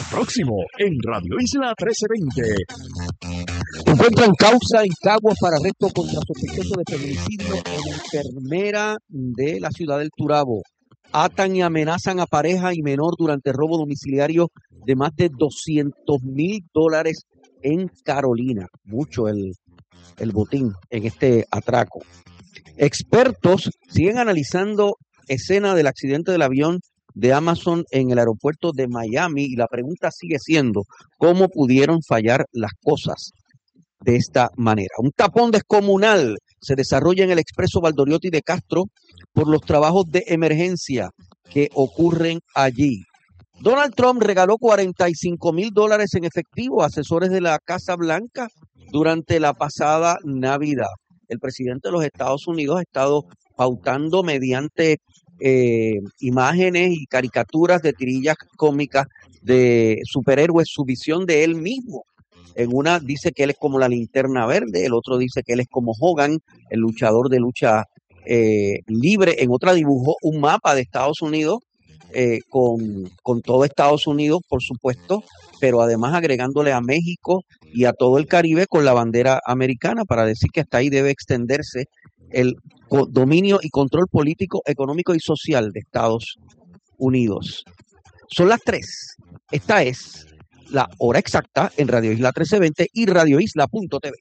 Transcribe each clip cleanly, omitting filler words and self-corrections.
próximo en Radio Isla 1320. Encuentran causa en Caguas para arresto contra sospechoso de feminicidio en enfermera de la ciudad del Turabo. Atan y amenazan a pareja y menor durante robo domiciliario de más de $200,000 en Carolina. Mucho el botín en este atraco. Expertos siguen analizando escena del accidente del avión de Amazon en el aeropuerto de Miami y la pregunta sigue siendo ¿cómo pudieron fallar las cosas de esta manera? Un tapón descomunal se desarrolla en el expreso Valdoriotti de Castro por los trabajos de emergencia que ocurren allí. Donald Trump regaló $45,000 en efectivo a asesores de la Casa Blanca durante la pasada Navidad. El presidente de los Estados Unidos ha estado pautando mediante imágenes y caricaturas de tirillas cómicas de superhéroes su visión de él mismo. En una dice que él es como la Linterna Verde, el otro dice que él es como Hogan, el luchador de lucha libre. En otra dibujó un mapa de Estados Unidos con todo Estados Unidos, por supuesto, pero además agregándole a México y a todo el Caribe con la bandera americana para decir que hasta ahí debe extenderse el dominio y control político, económico y social de Estados Unidos. Son las 3. Esta es la hora exacta en Radio Isla 1320 y radioisla.tv.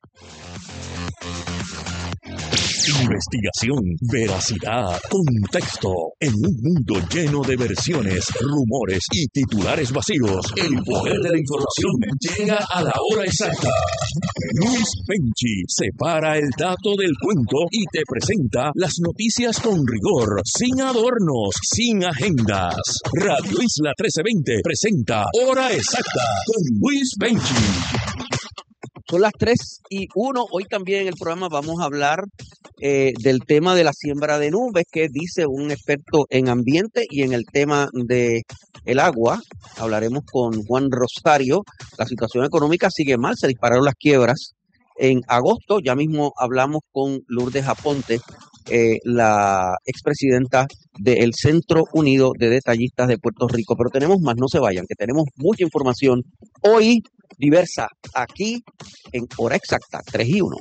Investigación, veracidad, contexto. En un mundo lleno de versiones, rumores y titulares vacíos, el poder de la información llega a la hora exacta. Luis Penchi separa el dato del cuento y te presenta las noticias con rigor, sin adornos, sin agendas. Radio Isla 1320 presenta Hora Exacta con Luis Penchi. Son las 3:01. Hoy también en el programa vamos a hablar del tema de la siembra de nubes, que dice un experto en ambiente, y en el tema de el agua hablaremos con Juan Rosario. La situación económica sigue mal, se dispararon las quiebras en agosto. Ya mismo hablamos con Lourdes Aponte, la expresidenta del Centro Unido de Detallistas de Puerto Rico. Pero tenemos más, no se vayan, que tenemos mucha información hoy diversa aquí en Hora Exacta 3:01.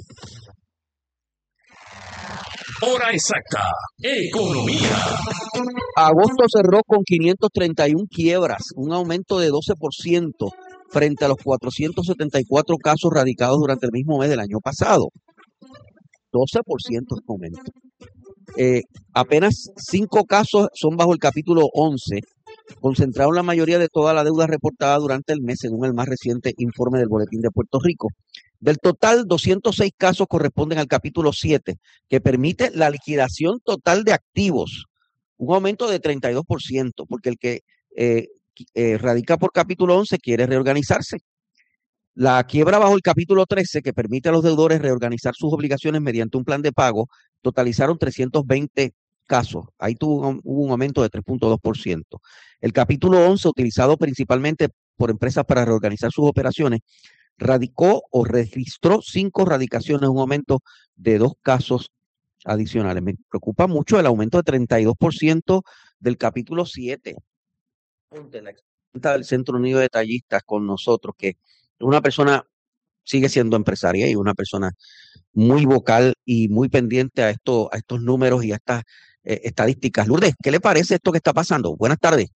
Hora Exacta, Economía. Agosto cerró con 531 quiebras, un aumento de 12% frente a los 474 casos radicados durante el mismo mes del año pasado. 12% de aumento. Apenas 5 casos son bajo el capítulo 11, concentraron la mayoría de toda la deuda reportada durante el mes, según el más reciente informe del Boletín de Puerto Rico. Del total, 206 casos corresponden al capítulo 7, que permite la liquidación total de activos, un aumento de 32%, porque el que radica por capítulo 11 quiere reorganizarse. La quiebra bajo el capítulo 13, que permite a los deudores reorganizar sus obligaciones mediante un plan de pago, totalizaron 320 casos. Ahí hubo un aumento de 3.2%. El capítulo 11, utilizado principalmente por empresas para reorganizar sus operaciones, radicó o registró 5 radicaciones, un aumento de 2 casos adicionales. Me preocupa mucho el aumento de 32% del capítulo 7. La expresidenta del Centro Unido de Detallistas con nosotros, que una persona sigue siendo empresaria y una persona muy vocal y muy pendiente a estos números y a estas estadísticas. Lourdes, ¿qué le parece esto que está pasando? Buenas tardes.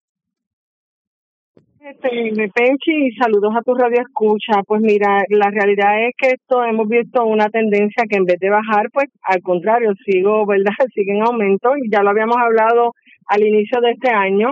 Penchi, y saludos a tu radio escucha. Pues mira, la realidad es que hemos visto una tendencia que en vez de bajar, pues al contrario, sigue en aumento, y ya lo habíamos hablado al inicio de este año.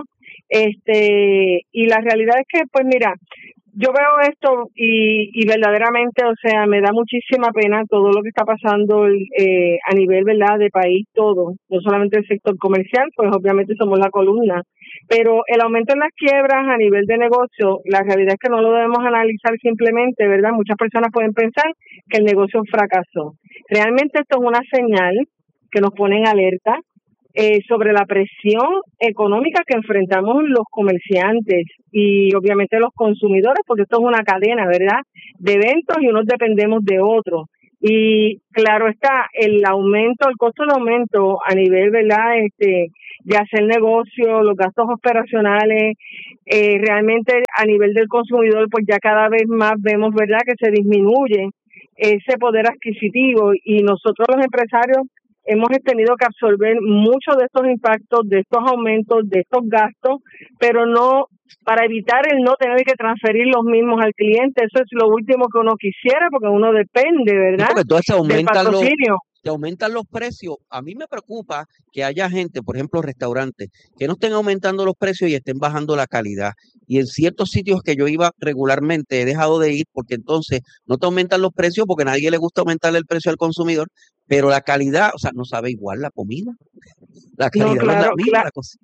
Y la realidad es que, pues mira, yo veo esto y verdaderamente, o sea, me da muchísima pena todo lo que está pasando a nivel, ¿verdad?, de país, todo, no solamente el sector comercial, pues obviamente somos la columna, pero el aumento en las quiebras a nivel de negocio, la realidad es que no lo debemos analizar simplemente, ¿verdad? Muchas personas pueden pensar que el negocio fracasó. Realmente esto es una señal que nos pone en alerta sobre la presión económica que enfrentamos los comerciantes y obviamente los consumidores, porque esto es una cadena, ¿verdad?, de eventos, y unos dependemos de otros. Y claro está, el costo de aumento a nivel, ¿verdad? De hacer negocio, los gastos operacionales, realmente a nivel del consumidor, pues ya cada vez más vemos, ¿verdad?, que se disminuye ese poder adquisitivo, y nosotros los empresarios hemos tenido que absorber muchos de estos impactos, de estos aumentos, de estos gastos, pero no para evitar el no tener que transferir los mismos al cliente. Eso es lo último que uno quisiera, porque uno depende, ¿verdad?, Porque entonces del patrocinio. se aumentan los precios. A mí me preocupa que haya gente, por ejemplo, restaurantes, que no estén aumentando los precios y estén bajando la calidad. Y en ciertos sitios que yo iba regularmente he dejado de ir porque entonces no te aumentan los precios porque a nadie le gusta aumentarle el precio al consumidor, pero la calidad, o sea, no sabe igual la comida. La No, calidad no es la claro, misma, la cosa.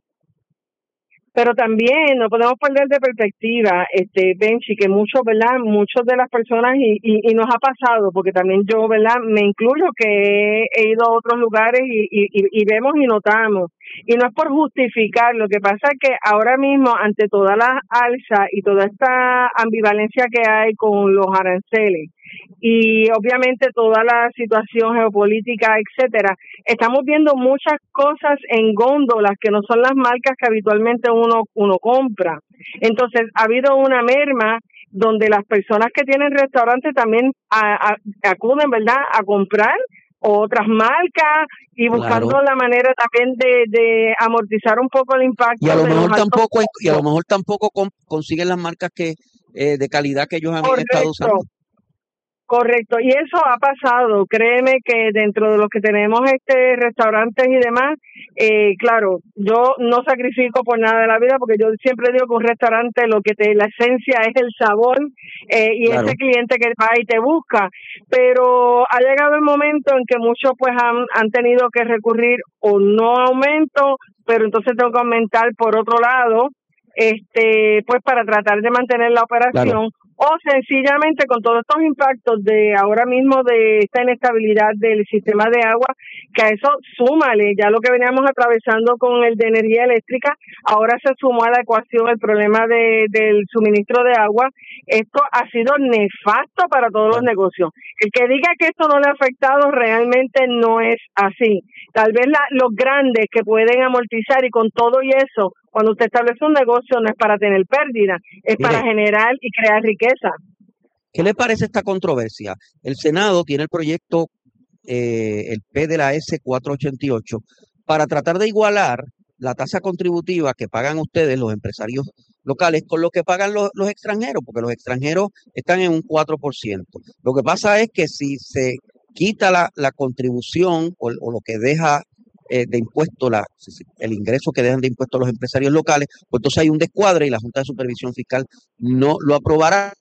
pero también no podemos perder de perspectiva, Benchi, que muchos de las personas, y nos ha pasado, porque también yo, ¿verdad?, me incluyo, que he ido a otros lugares y vemos y notamos, y no es por justificar, lo que pasa es que ahora mismo, ante toda la alza y toda esta ambivalencia que hay con los aranceles, y obviamente toda la situación geopolítica, etcétera, estamos viendo muchas cosas en góndolas que no son las marcas que habitualmente uno compra. Entonces, ha habido una merma donde las personas que tienen restaurantes también acuden, ¿verdad?, a comprar otras marcas y buscando Claro. la manera también de amortizar un poco el impacto Y a lo de los mejor altos tampoco, y a lo costos. mejor tampoco consiguen las marcas que de calidad que ellos habían estado usando. Correcto, y eso ha pasado. Créeme que dentro de los que tenemos restaurantes y demás, claro, yo no sacrifico por nada de la vida, porque yo siempre digo que un restaurante la esencia es el sabor, y Claro. ese cliente que va y te busca. Pero ha llegado el momento en que muchos pues han tenido que recurrir o no a aumento, pero entonces tengo que aumentar por otro lado, pues para tratar de mantener la operación. O sencillamente, con todos estos impactos de ahora mismo, de esta inestabilidad del sistema de agua, que a eso súmale ya lo que veníamos atravesando con el de energía eléctrica, ahora se sumó a la ecuación el problema del suministro de agua. Esto ha sido nefasto para todos los negocios. El que diga que esto no le ha afectado realmente no es así. Tal vez los grandes que pueden amortizar, y con todo y eso, cuando usted establece un negocio no es para tener pérdida, es para generar y crear riqueza. ¿Qué le parece esta controversia? El Senado tiene el proyecto, el P de la S 488, para tratar de igualar la tasa contributiva que pagan ustedes, los empresarios locales, con lo que pagan los extranjeros, porque los extranjeros están en un 4%. Lo que pasa es que si se quita la contribución o lo que deja de impuesto, el ingreso que dejan de impuesto a los empresarios locales, pues entonces hay un descuadre y la Junta de Supervisión Fiscal no lo aprobará.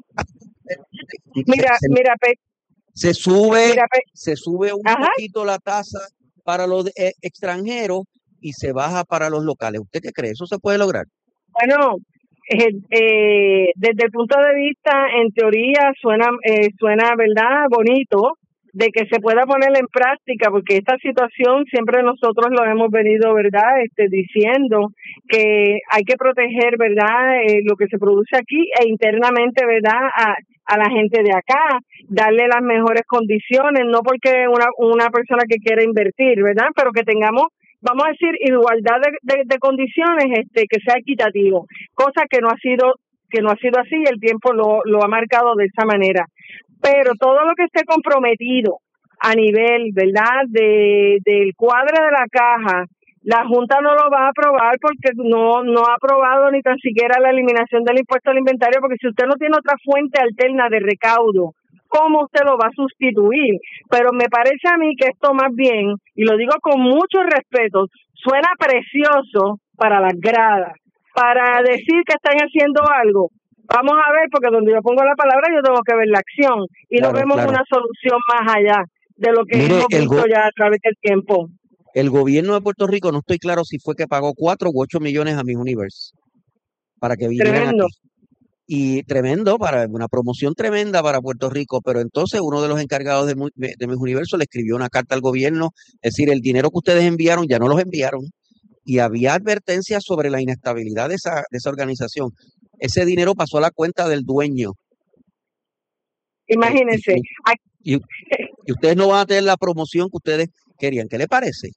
Se sube un poquito la tasa para los extranjeros y se baja para los locales. ¿Usted qué cree? ¿Eso se puede lograr? Bueno, desde el punto de vista, en teoría, suena, ¿verdad?, bonito, de que se pueda poner en práctica, porque esta situación siempre nosotros lo hemos venido, ¿verdad?, diciendo que hay que proteger, ¿verdad?, lo que se produce aquí e internamente, ¿verdad?, a la gente de acá, darle las mejores condiciones, no porque una persona que quiera invertir, ¿verdad?, pero que tengamos, vamos a decir, igualdad de condiciones, que sea equitativo, cosa que no ha sido así, y el tiempo lo ha marcado de esa manera. Pero todo lo que esté comprometido a nivel, ¿verdad?, del cuadro de la caja, la Junta no lo va a aprobar, porque no ha aprobado ni tan siquiera la eliminación del impuesto al inventario, porque si usted no tiene otra fuente alterna de recaudo, ¿cómo usted lo va a sustituir? Pero me parece a mí que esto más bien, y lo digo con mucho respeto, suena precioso para las gradas, para decir que están haciendo algo. Vamos a ver, porque donde yo pongo la palabra yo tengo que ver la acción, y no vemos una solución más allá de lo que hemos visto ya a través del tiempo. El gobierno de Puerto Rico, no estoy claro si fue que pagó 4 u 8 millones a Miss Universe para que vinieran aquí. Y tremendo, para una promoción tremenda para Puerto Rico, pero entonces uno de los encargados de Miss Universo le escribió una carta al gobierno, es decir, el dinero que ustedes enviaron ya no los enviaron, y había advertencias sobre la inestabilidad de esa organización. Ese dinero pasó a la cuenta del dueño. Imagínense. Y ustedes no van a tener la promoción que ustedes querían. ¿Qué le parece?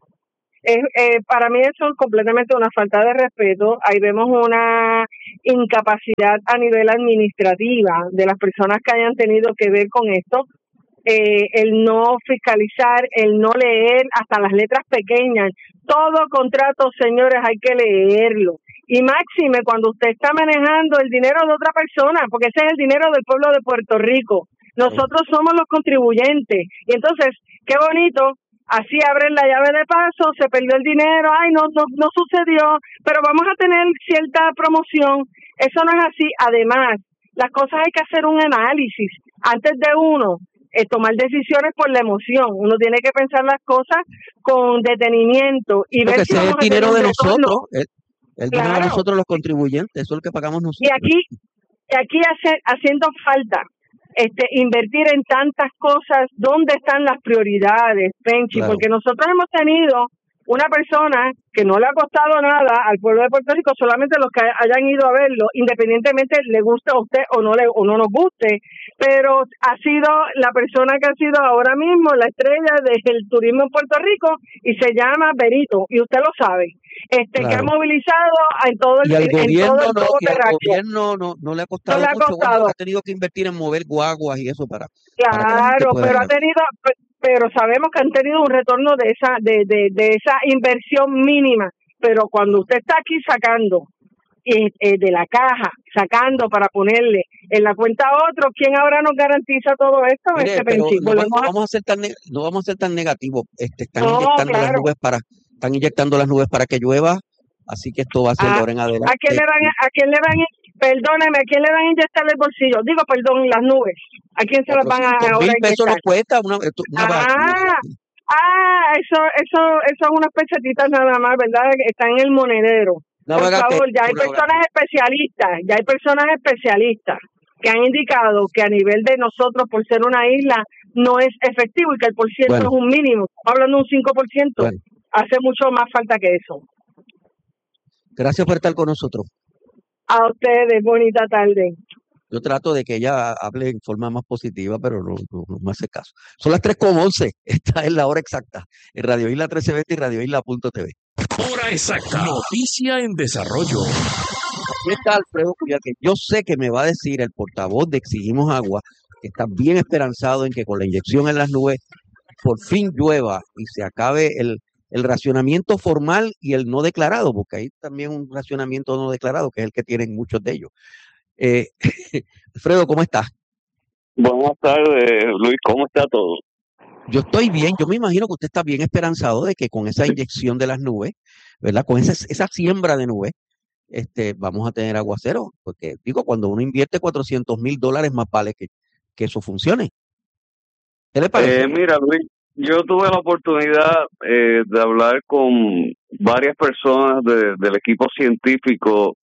Para mí eso es completamente una falta de respeto. Ahí vemos una incapacidad a nivel administrativa de las personas que hayan tenido que ver con esto. El no fiscalizar, el no leer hasta las letras pequeñas. Todo contrato, señores, hay que leerlo. Y máxime cuando usted está manejando el dinero de otra persona, porque ese es el dinero del pueblo de Puerto Rico. Nosotros somos los contribuyentes. Y entonces, qué bonito, así abren la llave de paso, se perdió el dinero, ay, no sucedió, pero vamos a tener cierta promoción. Eso no es así. Además, las cosas hay que hacer un análisis antes de uno tomar decisiones por la emoción. Uno tiene que pensar las cosas con detenimiento y ver si ese es el dinero de nosotros, el dinero de Claro. nosotros los contribuyentes, eso es lo que pagamos nosotros. Y aquí haciendo falta invertir en tantas cosas. ¿Dónde están las prioridades, Penchi? Claro. Porque nosotros hemos tenido una persona que no le ha costado nada al pueblo de Puerto Rico, solamente los que hayan ido a verlo, independientemente le guste a usted o no nos guste, pero ha sido la persona que ha sido ahora mismo la estrella del turismo en Puerto Rico y se llama Benito, y usted lo sabe. Claro. Que ha movilizado en todo el y al gobierno no le ha costado No le ha mucho. costado. Bueno, ha tenido que invertir en mover guaguas y eso para Claro, para que la gente pueda pero ir. ha tenido, pero sabemos que han tenido un retorno de esa inversión mínima. Pero cuando usted está aquí sacando de la caja, sacando para ponerle en la cuenta a otro, ¿quién ahora nos garantiza todo esto? Mire, pero no vamos a ser tan negativos. Están inyectando las nubes para que llueva, así que esto va a ser de ahora en adelante. ¿A quién le van perdóneme, ¿a quién le van a inyectar el bolsillo? Digo, perdón, las nubes. ¿A quién se las van a ahora $1,000 pesos nos cuesta una eso son unas pesetitas nada más, ¿verdad? Están en el monedero. Por favor, ya hay personas especialistas que han indicado que a nivel de nosotros, por ser una isla, no es efectivo y que el porciento es un mínimo. Estamos hablando de un 5%. Bueno. Hace mucho más falta que eso. Gracias por estar con nosotros. A ustedes, bonita tarde. Yo trato de que ella hable en forma más positiva, pero no me hace caso. Son las 3:11. Esta es la hora exacta. En Radio Isla 1320 y Radio Isla.tv. Hora exacta. Noticia en desarrollo. Aquí está Alfredo Cuyal, que yo sé que me va a decir el portavoz de Exigimos Agua, que está bien esperanzado en que con la inyección en las nubes por fin llueva y se acabe el racionamiento formal y el no declarado, porque hay también un racionamiento no declarado, que es el que tienen muchos de ellos. Alfredo, ¿cómo estás? Buenas tardes, Luis, ¿cómo está todo? Yo estoy bien, yo me imagino que usted está bien esperanzado de que con esa inyección de las nubes, ¿verdad? Con esa siembra de nubes, vamos a tener aguacero, porque digo, cuando uno invierte $400,000 más vale que eso funcione. ¿Qué le parece? Mira, Luis, yo tuve la oportunidad de hablar con varias personas del equipo científico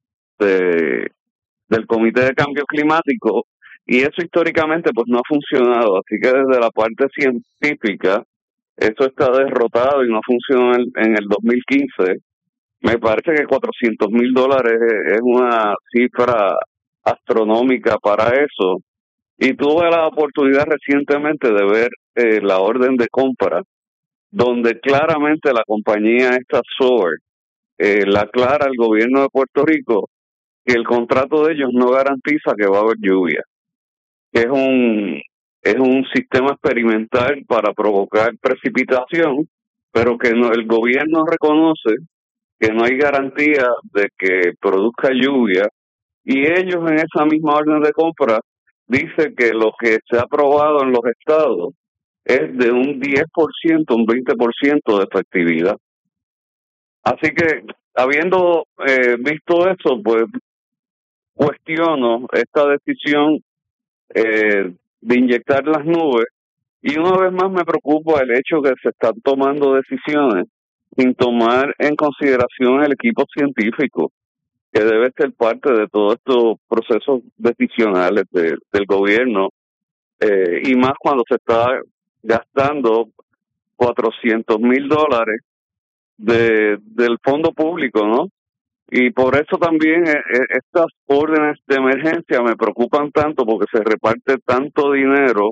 del Comité de Cambio Climático, y eso históricamente pues no ha funcionado, así que desde la parte científica eso está derrotado y no funcionó en el 2015. Me parece que $400,000 es una cifra astronómica para eso, y tuve la oportunidad recientemente de ver la orden de compra, donde claramente la compañía esta Soar la aclara al gobierno de Puerto Rico que el contrato de ellos no garantiza que va a haber lluvia, que es un sistema experimental para provocar precipitación, pero que el gobierno reconoce que no hay garantía de que produzca lluvia, y ellos en esa misma orden de compra dice que lo que se ha aprobado en los estados es de un 10%, un 20% de efectividad. Así que, habiendo visto eso, pues cuestiono esta decisión de inyectar las nubes, y una vez más me preocupa el hecho que se están tomando decisiones sin tomar en consideración el equipo científico, que debe ser parte de todos estos procesos decisionales del gobierno, y más cuando se está gastando $400,000 del fondo público, ¿no? Y por eso también estas órdenes de emergencia me preocupan tanto, porque se reparte tanto dinero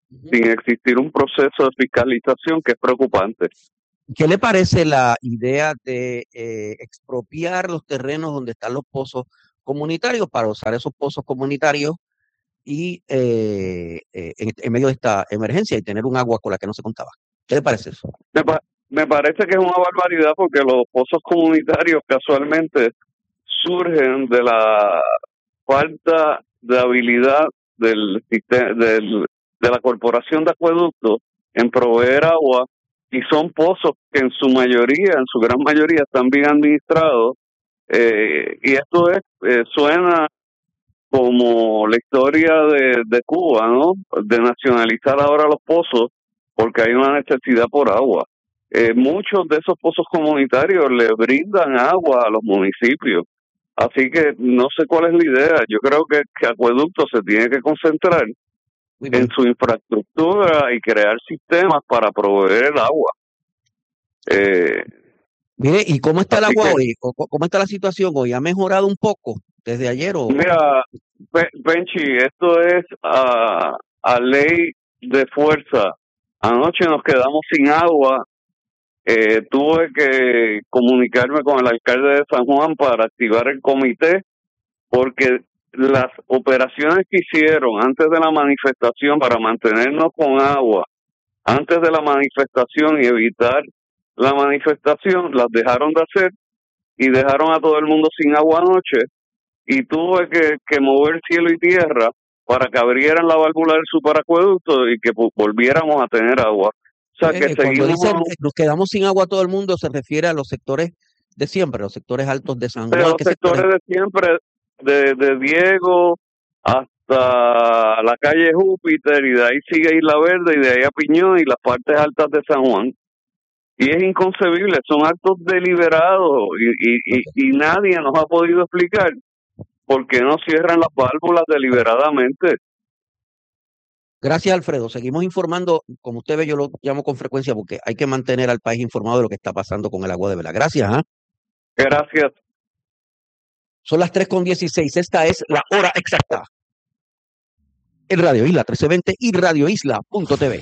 sin existir un proceso de fiscalización que es preocupante. ¿Qué le parece la idea de expropiar los terrenos donde están los pozos comunitarios para usar esos pozos comunitarios y en medio de esta emergencia y tener un agua con la que no se contaba? ¿Qué le parece eso? Me parece que es una barbaridad porque los pozos comunitarios casualmente surgen de la falta de habilidad del de la Corporación de Acueductos en proveer agua, y son pozos que en su gran mayoría están bien administrados, y esto suena como la historia de Cuba, ¿no? De nacionalizar ahora los pozos porque hay una necesidad por agua. Muchos de esos pozos comunitarios le brindan agua a los municipios. Así que no sé cuál es la idea. Yo creo que Acueducto se tiene que concentrar en su infraestructura y crear sistemas para proveer el agua. Mire, ¿y cómo está el agua hoy? ¿Cómo está la situación hoy? ¿Ha mejorado un poco desde ayer? Mira, Benchi, esto es a ley de fuerza. Anoche nos quedamos sin agua. Tuve que comunicarme con el alcalde de San Juan para activar el comité, porque las operaciones que hicieron antes de la manifestación para mantenernos con agua, antes de la manifestación y evitar la manifestación, las dejaron de hacer y dejaron a todo el mundo sin agua anoche, y tuve que mover cielo y tierra para que abrieran la válvula del superacueducto y que volviéramos a tener agua. O sea, que cuando dice nos quedamos sin agua todo el mundo, se refiere a los sectores de siempre, los sectores altos de San Juan. Los sectores de siempre, de Diego hasta la calle Júpiter, y de ahí sigue Isla Verde, y de ahí a Piñón y las partes altas de San Juan. Y es inconcebible, son actos deliberados, y nadie nos ha podido explicar por qué no cierran las válvulas deliberadamente. Gracias, Alfredo. Seguimos informando. Como usted ve, yo lo llamo con frecuencia porque hay que mantener al país informado de lo que está pasando con el agua de Vela. Gracias. Gracias. Son las 3:16. Esta es la hora exacta. En Radio Isla 1320 y radioisla.tv.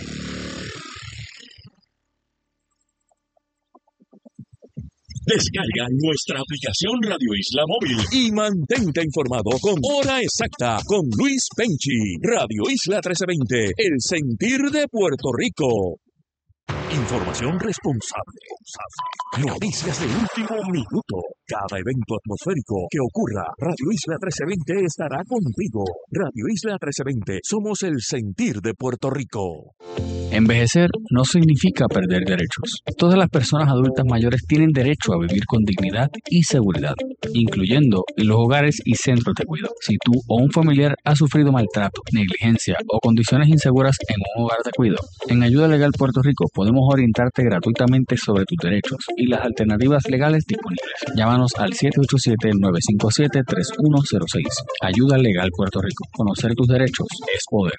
Descarga nuestra aplicación Radio Isla Móvil y mantente informado con Hora Exacta con Luis Penchi. Radio Isla 1320, el sentir de Puerto Rico. Información responsable. Noticias de último minuto. Cada evento atmosférico que ocurra, Radio Isla 1320 estará contigo. Radio Isla 1320, somos el sentir de Puerto Rico. Envejecer no significa perder derechos. Todas las personas adultas mayores tienen derecho a vivir con dignidad y seguridad, incluyendo en los hogares y centros de cuidado. Si tú o un familiar ha sufrido maltrato, negligencia o condiciones inseguras en un hogar de cuidado, en Ayuda Legal Puerto Rico podemos orientarte gratuitamente sobre tus derechos y las alternativas legales disponibles. Llámanos al 787-957-3106. Ayuda Legal Puerto Rico. Conocer tus derechos es poder.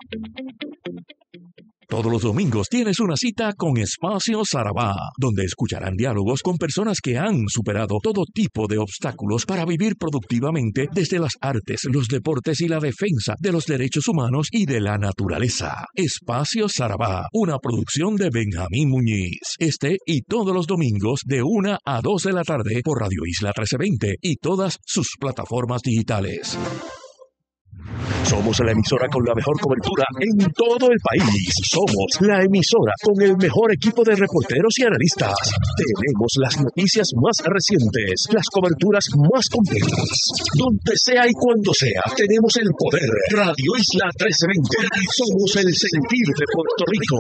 Todos los domingos tienes una cita con Espacio Sarabá, donde escucharán diálogos con personas que han superado todo tipo de obstáculos para vivir productivamente desde las artes, los deportes y la defensa de los derechos humanos y de la naturaleza. Espacio Sarabá, una producción de Benjamín Muñiz. Este y todos los domingos de 1 a 2 de la tarde por Radio Isla 1320 y todas sus plataformas digitales. Somos la emisora con la mejor cobertura en todo el país. Somos la emisora con el mejor equipo de reporteros y analistas. Tenemos las noticias más recientes, las coberturas más completas. Donde sea y cuando sea, tenemos el poder. Radio Isla 1320. Somos el sentir de Puerto Rico.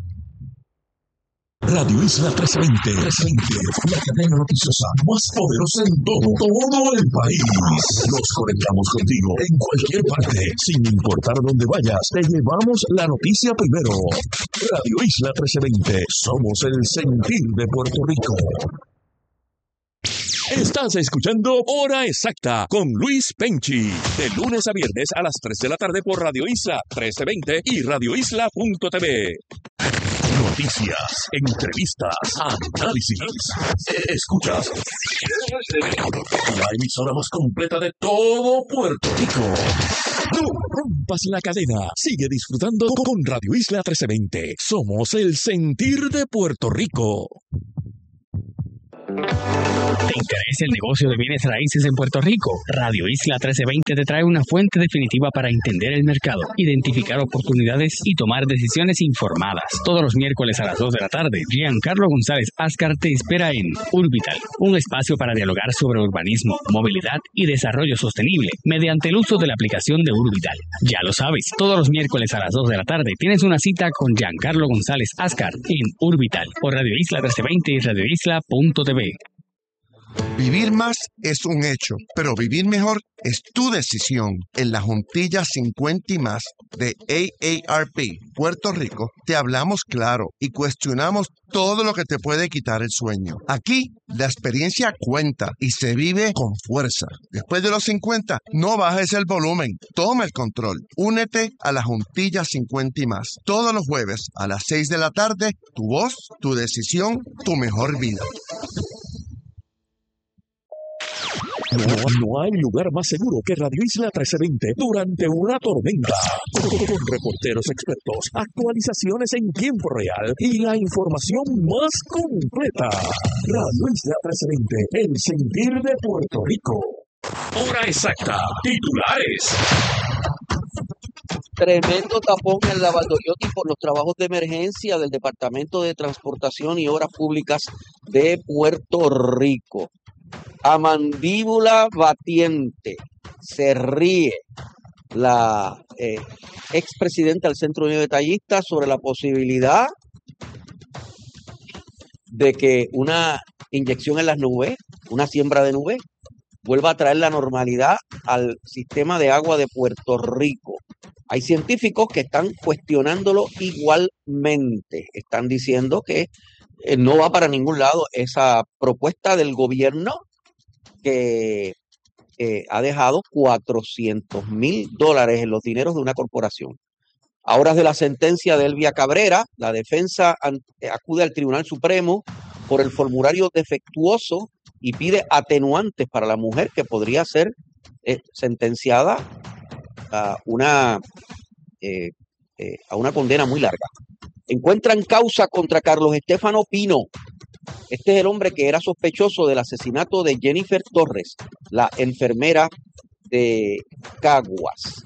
Radio Isla 1320, la cadena noticiosa más poderosa en todo el país. Nos conectamos contigo en cualquier parte, sin importar dónde vayas. Te llevamos la noticia primero. Radio Isla 1320, somos el sentir de Puerto Rico. Estás escuchando Hora Exacta con Luis Penchi, de lunes a viernes a las 3 de la tarde por Radio Isla 1320 y radioisla.tv. Noticias, entrevistas, análisis. Escuchas la emisora más completa de todo Puerto Rico. No rompas la cadena. Sigue disfrutando con Radio Isla 1320. Somos el sentir de Puerto Rico. ¿Te interesa el negocio de bienes raíces en Puerto Rico? Radio Isla 1320 te trae una fuente definitiva para entender el mercado, identificar oportunidades y tomar decisiones informadas. Todos los miércoles a las 2 de la tarde, Giancarlo González Ascar te espera en Urbital, un espacio para dialogar sobre urbanismo, movilidad y desarrollo sostenible mediante el uso de la aplicación de Urbital. Ya lo sabes, todos los miércoles a las 2 de la tarde tienes una cita con Giancarlo González Ascar en Urbital por Radio Isla 1320 y radioisla.tv. Vivir más es un hecho, pero vivir mejor es tu decisión. En la Juntilla 50 y más de AARP Puerto Rico, te hablamos claro y cuestionamos todo lo que te puede quitar el sueño. Aquí, la experiencia cuenta y se vive con fuerza. Después de los 50, no bajes el volumen, toma el control. Únete a la Juntilla 50 y más. Todos los jueves a las 6 de la tarde, tu voz, tu decisión, tu mejor vida. No hay lugar más seguro que Radio Isla 1320 durante una tormenta. Con reporteros expertos, actualizaciones en tiempo real y la información más completa. Radio Isla 1320, el sentir de Puerto Rico. Hora exacta. Titulares. Tremendo tapón en la Valdoriotti por los trabajos de emergencia del Departamento de Transportación y Obras Públicas de Puerto Rico. A mandíbula batiente se ríe la expresidenta del Centro Unido de Detallistas sobre la posibilidad de que una inyección en las nubes, una siembra de nubes, vuelva a traer la normalidad al sistema de agua de Puerto Rico. Hay científicos que están cuestionándolo igualmente. Están diciendo que no va para ningún lado esa propuesta del gobierno que ha dejado $400,000 en los dineros de una corporación. A horas de la sentencia de Elvia Cabrera, la defensa acude al Tribunal Supremo por el formulario defectuoso y pide atenuantes para la mujer que podría ser sentenciada a una condena muy larga. Encuentran causa contra Carlos Estefano Pino. Este es el hombre que era sospechoso del asesinato de Jennifer Torres, la enfermera de Caguas.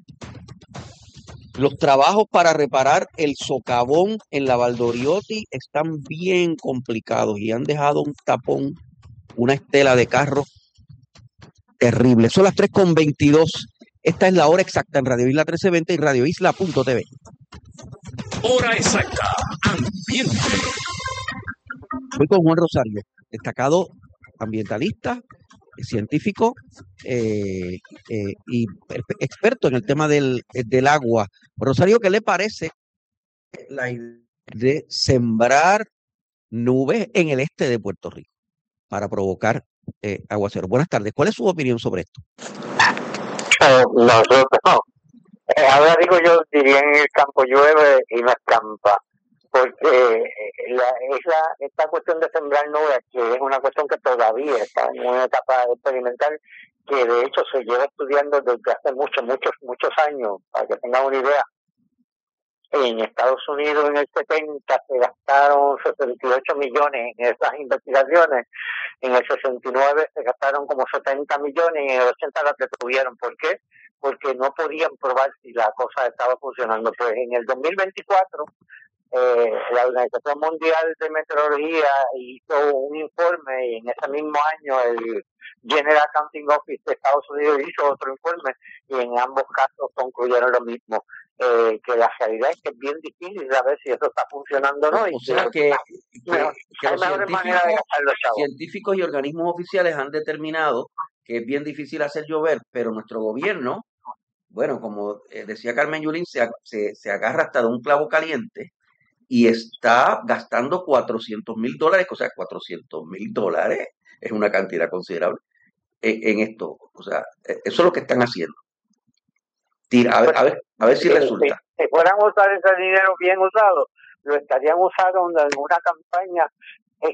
Los trabajos para reparar el socavón en la Valdoriotti están bien complicados y han dejado un tapón, una estela de carro terrible. Son las 3:22. Esta es la hora exacta en Radio Isla 1320 y radioisla.tv. Hora exacta. Ambiente. Voy con Juan Rosario, destacado ambientalista, científico y experto en el tema del agua. Rosario, ¿qué le parece la idea de sembrar nubes en el este de Puerto Rico para provocar aguaceros? Buenas tardes. ¿Cuál es su opinión sobre esto? Nosotros, ahora digo yo, diría en el campo llueve y no escampa, porque esta cuestión de sembrar nubes, que es una cuestión que todavía está en una etapa experimental, que de hecho se lleva estudiando desde hace muchos años, para que tengan una idea. En Estados Unidos en el 70 se gastaron 68 millones en esas investigaciones, en el 69 se gastaron como 70 millones y en el 80 las detuvieron. ¿Por qué? Porque no podían probar si la cosa estaba funcionando. Pues en el 2024 la Organización Mundial de Meteorología hizo un informe y en ese mismo año el General Accounting Office de Estados Unidos hizo otro informe y en ambos casos concluyeron lo mismo. Que la realidad es que es bien difícil saber si eso está funcionando o no. O sea que los científicos y organismos oficiales han determinado que es bien difícil hacer llover, pero nuestro gobierno, bueno, como decía Carmen Yulín, se agarra hasta de un clavo caliente y está gastando $400,000, o sea, $400,000 es una cantidad considerable en esto. O sea, eso es lo que están haciendo. A ver si resulta. Si fueran a usar ese dinero bien usado, lo estarían usando en una campaña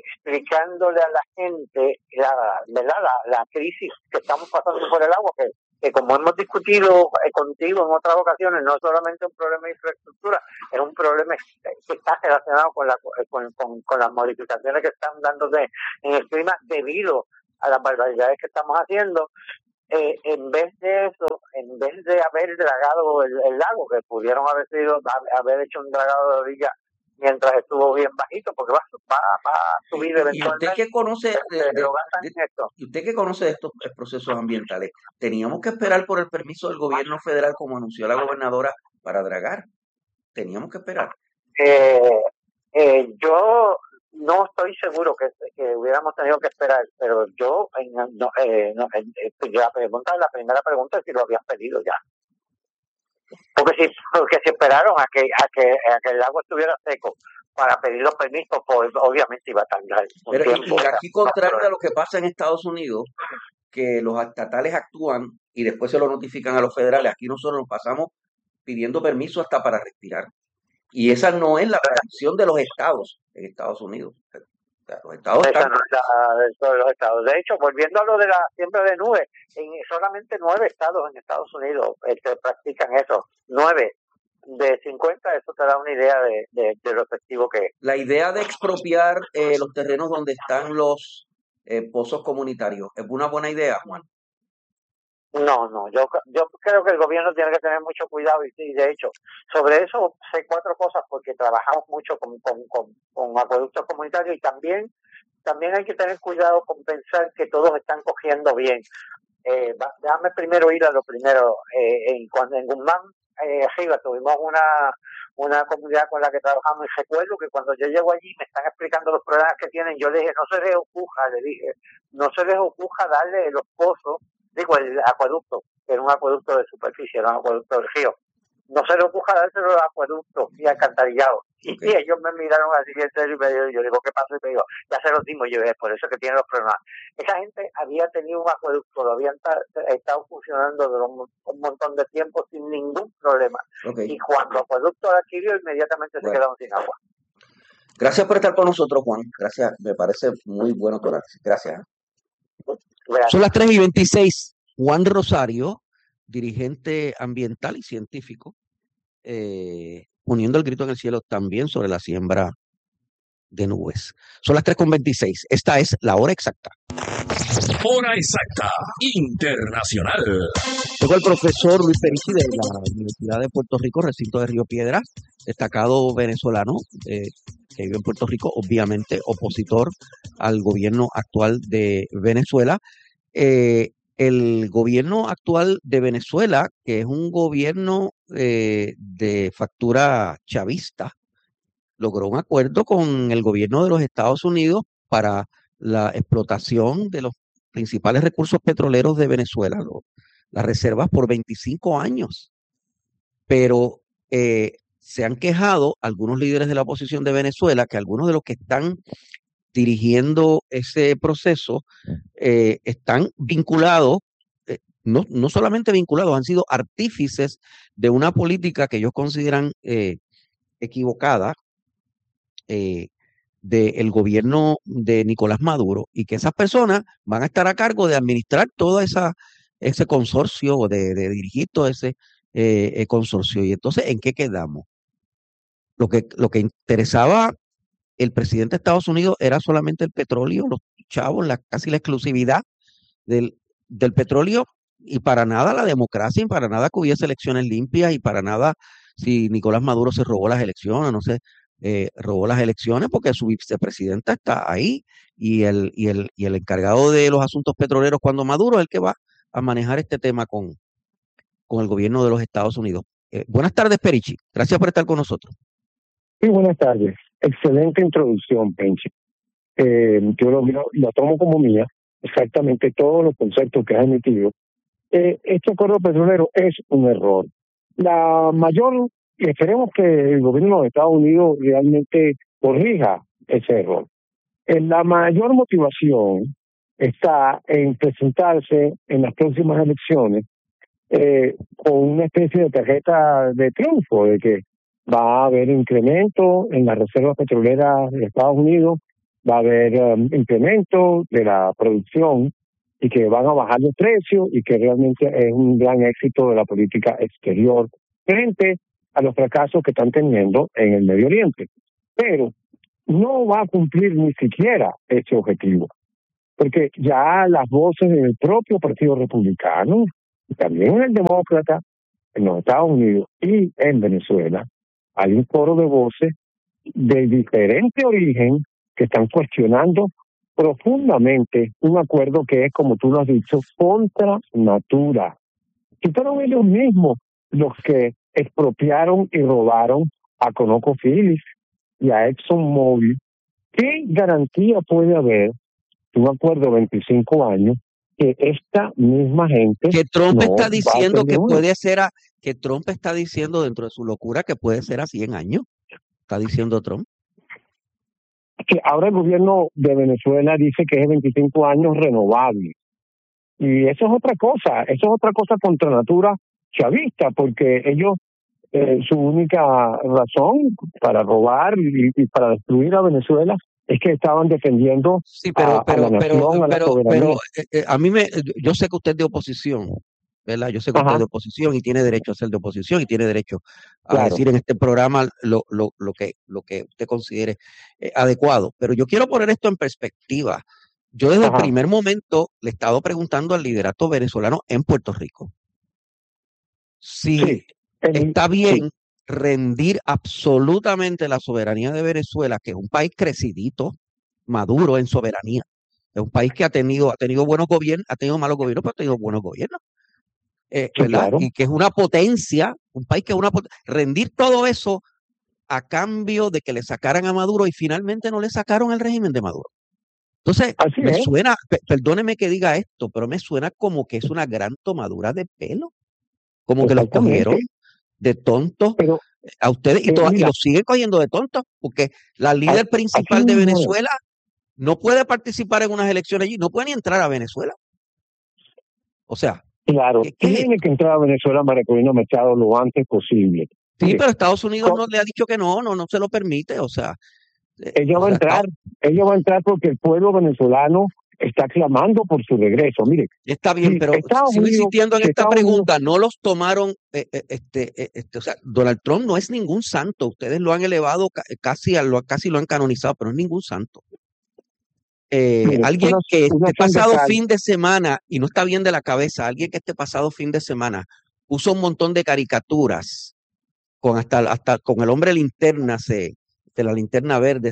explicándole a la gente la crisis que estamos pasando por el agua, que que como hemos discutido contigo en otras ocasiones, no es solamente un problema de infraestructura, es un problema que está relacionado con las modificaciones que están dándose en el clima debido a las barbaridades que estamos haciendo. En vez de eso, en vez de haber dragado el lago, que pudieron haber hecho un dragado de orilla mientras estuvo bien bajito, porque va a subir eventualmente. Y usted que conoce y usted que conoce de estos procesos ambientales, teníamos que esperar por el permiso del gobierno federal, como anunció la gobernadora, para dragar. Teníamos que esperar. Yo no estoy seguro que hubiéramos tenido que esperar, pero yo la primera pregunta es si lo habían pedido ya. Porque si esperaron a que el agua estuviera seco para pedir los permisos, pues obviamente iba a tardar un tiempo. Y aquí, contrario a lo que pasa en Estados Unidos, que los estatales actúan y después se lo notifican a los federales, aquí nosotros nos pasamos pidiendo permiso hasta para respirar. Y esa no es la tradición de los estados en Estados Unidos. Los estados esa no es la de los estados. De hecho, volviendo a lo de la siembra de nubes, solamente 9 estados en Estados Unidos practican eso. 9 de 50, eso te da una idea de lo efectivo que es. La idea de expropiar los terrenos donde están los pozos comunitarios, ¿es una buena idea, Juan? No, yo creo que el gobierno tiene que tener mucho cuidado y de hecho, sobre eso sé 4 cosas porque trabajamos mucho con acueductos comunitarios y también hay que tener cuidado con pensar que todos están cogiendo bien. Déjame primero ir a lo primero. En Guzmán, arriba tuvimos una comunidad con la que trabajamos y recuerdo que cuando yo llego allí me están explicando los problemas que tienen. Yo le dije, no se les ocurra darle los pozos, el acueducto, que era un acueducto de superficie, era un acueducto del río. No se les ocurra dárselo al acueducto y alcantarillado. Okay. Y ellos me miraron así en serio y yo digo, ¿qué pasa? Y me digo, ya se los dimos, yo es por eso que tienen los problemas. Esa gente había tenido un acueducto, lo habían estado funcionando durante un montón de tiempo sin ningún problema. Okay. Y cuando el acueducto adquirió, inmediatamente se quedaron sin agua. Gracias por estar con nosotros, Juan. Gracias, me parece muy bueno tu análisis. Gracias. Son las 3:26. Juan Rosario, dirigente ambiental y científico, poniendo el grito en el cielo también sobre la siembra de nubes. Son las 3:26. Esta es la hora exacta. Hora exacta internacional. Llegó el profesor Luis Perici de la Universidad de Puerto Rico, recinto de Río Piedras, destacado venezolano que vive en Puerto Rico, obviamente opositor al gobierno actual de Venezuela. El gobierno actual de Venezuela, que es un gobierno de factura chavista, logró un acuerdo con el gobierno de los Estados Unidos para la explotación de los principales recursos petroleros de Venezuela, las reservas, por 25 años. Pero se han quejado algunos líderes de la oposición de Venezuela que algunos de los que están dirigiendo ese proceso están vinculados, no solamente vinculados, han sido artífices de una política que ellos consideran equivocada del gobierno de Nicolás Maduro, y que esas personas van a estar a cargo de administrar todo ese consorcio o de dirigir todo ese consorcio. Y entonces, ¿en qué quedamos? Lo que interesaba el presidente de Estados Unidos era solamente el petróleo, los chavos, casi la exclusividad del petróleo, y para nada la democracia, y para nada que hubiese elecciones limpias, y para nada si Nicolás Maduro se robó las elecciones, no sé, robó las elecciones, porque su vicepresidenta está ahí, y el encargado de los asuntos petroleros cuando Maduro es el que va a manejar este tema con el gobierno de los Estados Unidos. Buenas tardes, Perici. Gracias por estar con nosotros. Sí, buenas tardes. Excelente introducción, Penchi. Yo lo tomo como mía, exactamente todos los conceptos que has emitido. Este acuerdo petrolero es un error. Esperemos que el gobierno de Estados Unidos realmente corrija ese error. La mayor motivación está en presentarse en las próximas elecciones con una especie de tarjeta de triunfo, de que va a haber incremento en las reservas petroleras de Estados Unidos, va a haber incremento de la producción y que van a bajar los precios y que realmente es un gran éxito de la política exterior frente a los fracasos que están teniendo en el Medio Oriente. Pero no va a cumplir ni siquiera ese objetivo, porque ya las voces en el propio Partido Republicano y también en el Demócrata en los Estados Unidos y en Venezuela hay un coro de voces de diferente origen que están cuestionando profundamente un acuerdo que es, como tú lo has dicho, contra natura. Y fueron ellos mismos los que expropiaron y robaron a ConocoPhillips y a ExxonMobil. ¿Qué garantía puede haber de un acuerdo de 25 años que esta misma gente Que Trump no está va a diciendo tener que uno? puede ser, que Trump está diciendo dentro de su locura que puede ser a 100 años. Está diciendo Trump. Que ahora el gobierno de Venezuela dice que es 25 años renovable. Y eso es otra cosa contra natura chavista, porque ellos, su única razón para robar y para destruir a Venezuela es que estaban defendiendo Sí, a la nación, a la soberanía. a mí yo sé que usted es de oposición, ¿verdad? Yo sé que usted es de oposición y tiene derecho a ser de oposición y tiene derecho a decir en este programa lo que usted considere adecuado. Pero yo quiero poner esto en perspectiva. Yo desde el primer momento le he estado preguntando al liderato venezolano en Puerto Rico si está bien rendir absolutamente la soberanía de Venezuela, que es un país crecidito, maduro en soberanía. Es un país que ha tenido buenos gobiernos, ha tenido malos gobiernos, pero ha tenido buenos gobiernos. ¿Verdad? Claro. Y que es una potencia, un país que es una potencia. Rendir todo eso a cambio de que le sacaran a Maduro y finalmente no le sacaron al régimen de Maduro. Entonces, suena, perdóneme que diga esto, pero me suena como que es una gran tomadura de pelo. Como que los cogieron de tontos a ustedes y los siguen cogiendo de tontos, porque la líder principal de Venezuela no puede participar en unas elecciones allí, no puede ni entrar a Venezuela. O sea, claro, tiene que entrar a Venezuela María Corina Machado lo antes posible. Sí, pero Estados Unidos no le ha dicho que no se lo permite, o sea. Ella va a entrar porque el pueblo venezolano está clamando por su regreso. Mire, está bien, pero sigo insistiendo en esta pregunta. No los tomaron, o sea, Donald Trump no es ningún santo. Ustedes lo han elevado casi lo han canonizado, pero no es ningún santo. Mire, alguien que este pasado fin de semana y no está bien de la cabeza, alguien que este pasado fin de semana puso un montón de caricaturas con hasta con el hombre linterna de la linterna verde